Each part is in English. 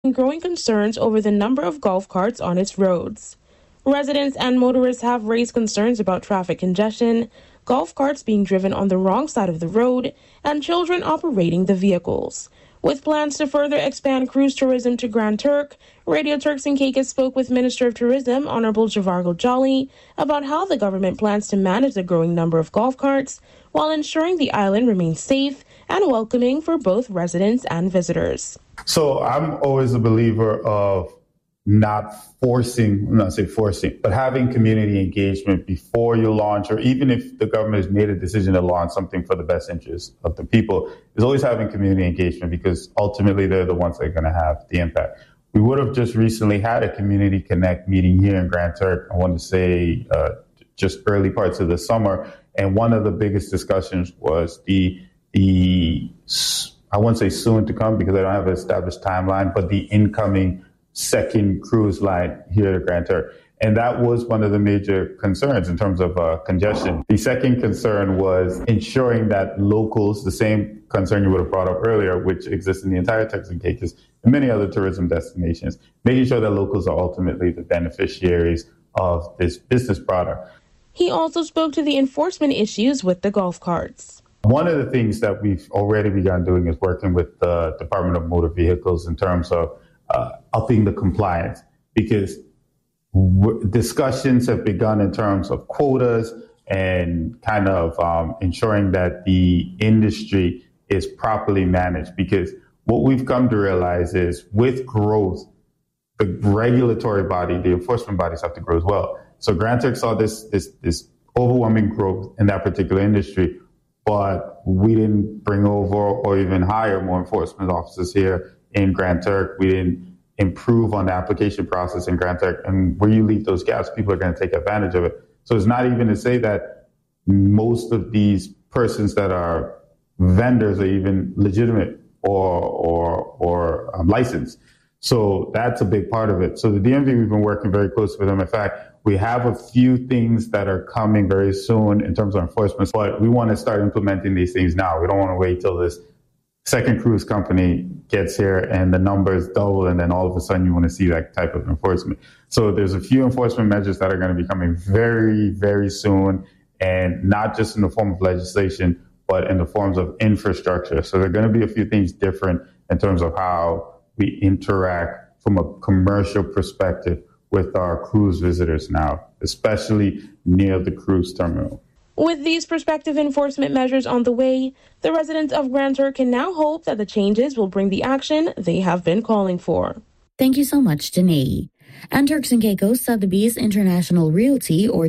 growing concerns over the number of golf carts on its roads. Residents and motorists have raised concerns about traffic congestion, golf carts being driven on the wrong side of the road, and children operating the vehicles. With plans to further expand cruise tourism to Grand Turk, Radio Turks and Caicos spoke with Minister of Tourism, Honorable Javargo Jolly, about how the government plans to manage the growing number of golf carts while ensuring the island remains safe and welcoming for both residents and visitors. So I'm always a believer of not forcing, but having community engagement before you launch, or even if the government has made a decision to launch something for the best interest of the people, is always having community engagement, because ultimately they're the ones that are going to have the impact. We would have just recently had a Community Connect meeting here in Grand Turk, I want to say just early parts of the summer, and one of the biggest discussions was the I won't say soon to come because I don't have an established timeline, but the incoming second cruise line here at Grand Turk. And that was one of the major concerns in terms of congestion. The second concern was ensuring that locals, the same concern you would have brought up earlier, which exists in the entire Turks and Caicos and many other tourism destinations, making sure that locals are ultimately the beneficiaries of this business product. He also spoke to the enforcement issues with the golf carts. One of the things that we've already begun doing is working with the Department of Motor Vehicles in terms of upping the compliance, because discussions have begun in terms of quotas and kind of ensuring that the industry is properly managed. Because what we've come to realize is with growth, the regulatory body, the enforcement bodies have to grow as well. So Grand Turk saw this overwhelming growth in that particular industry, but we didn't bring over or even hire more enforcement officers here in Grand Turk. We didn't improve on the application process in Grand Turk. And where you leave those gaps, people are going to take advantage of it. So it's not even to say that most of these persons that are vendors are even legitimate or licensed. So that's a big part of it. So the DMV, we've been working very closely with them. In fact, we have a few things that are coming very soon in terms of enforcement, but we want to start implementing these things now. We don't want to wait till this second cruise company gets here and the numbers double, and then all of a sudden you want to see that type of enforcement. So there's a few enforcement measures that are going to be coming very, very soon, and not just in the form of legislation, but in the forms of infrastructure. So there are going to be a few things different in terms of how we interact from a commercial perspective with our cruise visitors now, especially near the cruise terminal. With these prospective enforcement measures on the way, the residents of Grand Turk can now hope that the changes will bring the action they have been calling for. Thank you so much, Danae. And Turks and Caicos Sotheby's International Realty, or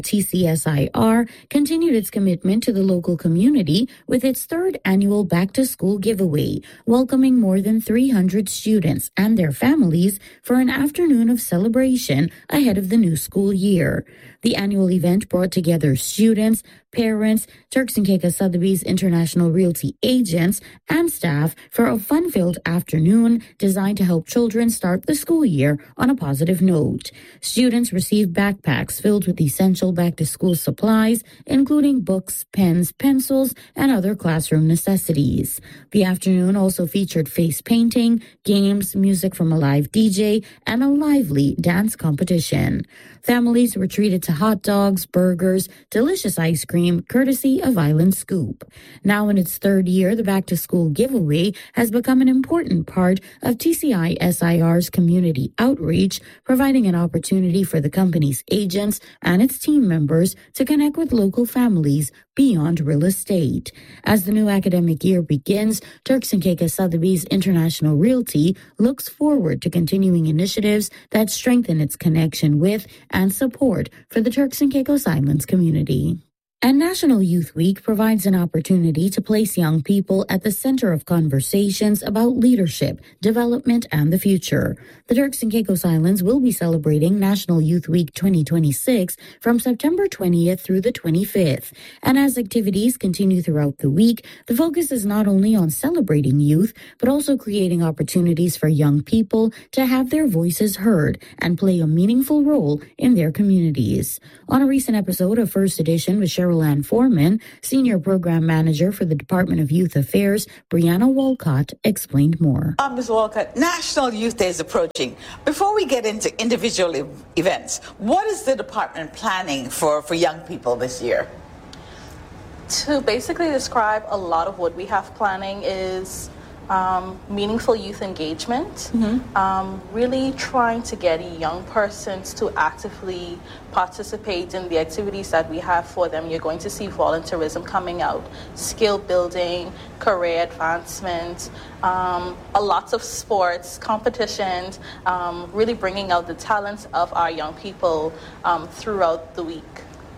TCSIR, continued its commitment to the local community with its third annual back-to-school giveaway, welcoming more than 300 students and their families for an afternoon of celebration ahead of the new school year. The annual event brought together students, parents, Turks and Caicos Sotheby's International Realty agents, and staff for a fun-filled afternoon designed to help children start the school year on a positive note. Students received backpacks filled with essential back-to-school supplies, including books, pens, pencils, and other classroom necessities. The afternoon also featured face painting, games, music from a live DJ, and a lively dance competition. Families were treated to hot dogs, burgers, delicious ice cream, courtesy of Island Scoop. Now in its third year, the back-to-school giveaway has become an important part of TCI-SIR's community outreach, providing an opportunity for the company's agents and its team members to connect with local families beyond real estate. As the new academic year begins, Turks and Caicos Sotheby's International Realty looks forward to continuing initiatives that strengthen its connection with and support for the Turks and Caicos Islands community. And National Youth Week provides an opportunity to place young people at the center of conversations about leadership, development, and the future. The Turks and Caicos Islands will be celebrating National Youth Week 2026 from September 20th through the 25th. And as activities continue throughout the week, the focus is not only on celebrating youth, but also creating opportunities for young people to have their voices heard and play a meaningful role in their communities. On a recent episode of First Edition with Cheryl Carol Ann Foreman, Senior Program Manager for the Department of Youth Affairs, Brianna Walcott, explained more. Ms. Walcott, National Youth Day is approaching. Before we get into individual events, what is the department planning for young people this year? To basically describe a lot of what we have planning is meaningful youth engagement, really trying to get young persons to actively participate in the activities that we have for them. You're going to see volunteerism coming out, skill building, career advancement, a lot of sports, competitions, really bringing out the talents of our young people throughout the week.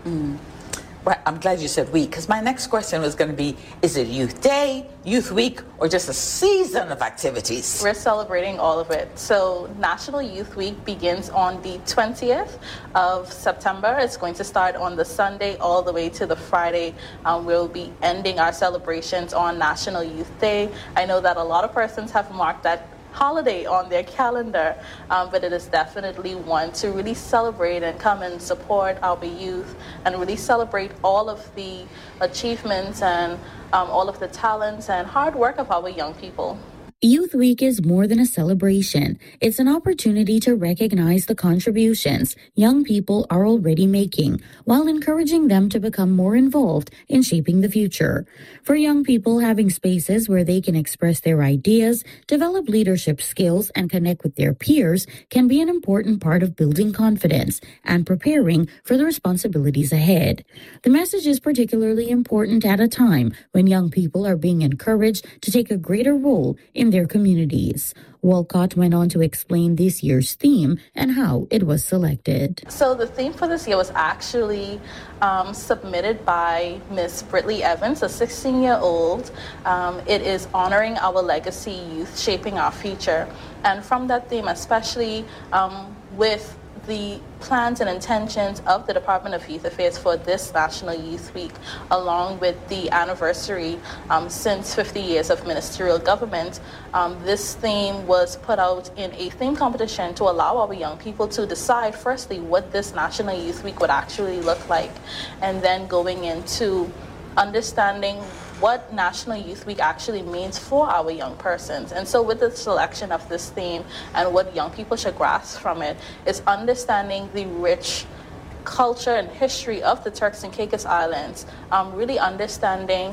Well, I'm glad you said week, because my next question was going to be, is it Youth Day, Youth Week, or just a season of activities? We're celebrating all of it. So National Youth Week begins on the 20th of September. It's going to start on the Sunday all the way to the Friday. We'll be ending our celebrations on National Youth Day. I know that a lot of persons have marked that holiday on their calendar, but it is definitely one to really celebrate and come and support our youth and really celebrate all of the achievements and all of the talents and hard work of our young people. Youth Week is more than a celebration. It's an opportunity to recognize the contributions young people are already making while encouraging them to become more involved in shaping the future. For young people, having spaces where they can express their ideas, develop leadership skills, and connect with their peers can be an important part of building confidence and preparing for the responsibilities ahead. The message is particularly important at a time when young people are being encouraged to take a greater role in their communities. Walcott went on to explain this year's theme and how it was selected. So the theme for this year was actually submitted by Miss Britley Evans, a 16-year-old. It is honoring our legacy youth, shaping our future. And from that theme, especially with the plans and intentions of the Department of Youth Affairs for this National Youth Week, along with the anniversary since 50 years of ministerial government, this theme was put out in a theme competition to allow our young people to decide, firstly, what this National Youth Week would actually look like, and then going into understanding what National Youth Week actually means for our young persons. And so with the selection of this theme and what young people should grasp from it is understanding the rich culture and history of the Turks and Caicos Islands, really understanding,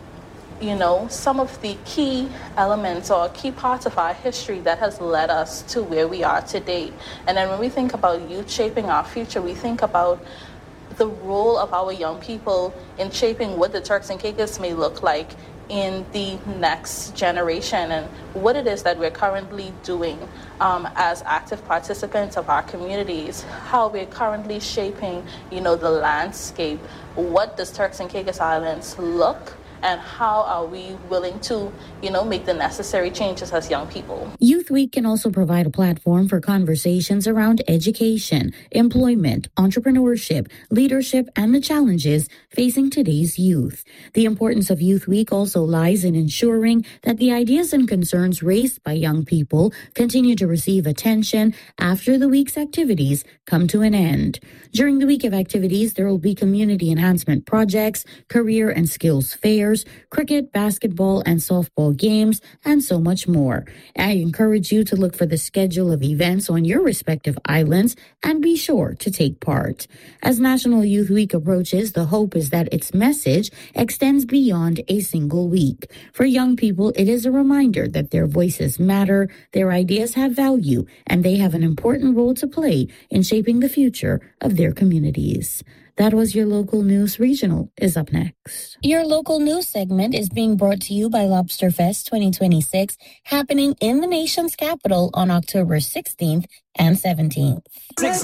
some of the key elements or key parts of our history that has led us to where we are today. And then when we think about youth shaping our future, we think about the role of our young people in shaping what the Turks and Caicos may look like in the next generation and what it is that we're currently doing as active participants of our communities, how we're currently shaping, the landscape. What does Turks and Caicos Islands look, and how are we willing to, make the necessary changes as young people? Youth Week can also provide a platform for conversations around education, employment, entrepreneurship, leadership, and the challenges facing today's youth. The importance of Youth Week also lies in ensuring that the ideas and concerns raised by young people continue to receive attention after the week's activities come to an end. During the week of activities, there will be community enhancement projects, career and skills fairs, cricket, basketball, and softball games, and so much more. I encourage you to look for the schedule of events on your respective islands and be sure to take part. As National Youth Week approaches, the hope is that its message extends beyond a single week. For young people, it is a reminder that their voices matter, their ideas have value, and they have an important role to play in shaping the future of their communities. That was Your Local News. Regional is up next. Your Local News segment is being brought to you by Lobster Fest 2026, happening in the nation's capital on October 16th and 17th.